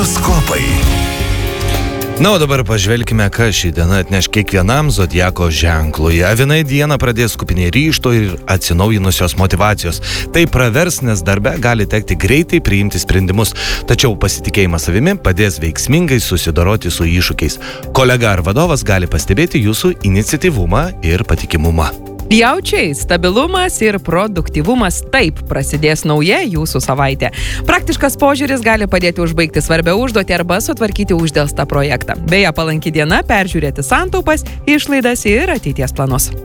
Horoskopai. Na, o dabar pažvelkime, ką ši diena atneš kiekvienam zodiako ženklui. Avinai dieną pradės kupini ryžto ir atsinaujinusios motivacijos. Tai pravers, nes darbe gali tekti greitai priimti sprendimus, tačiau pasitikėjimas savimi padės veiksmingai susidoroti su iššūkiais. Kolega ar vadovas gali pastebėti jūsų iniciatyvumą ir patikimumą. Jaučiai, stabilumas ir produktyvumas, taip prasidės nauja jūsų savaitė. Praktiškas požiūris gali padėti užbaigti svarbią užduotį arba sutvarkyti uždelstą projektą. Beje, palanki diena peržiūrėti santaupas, išlaidas ir ateities planus.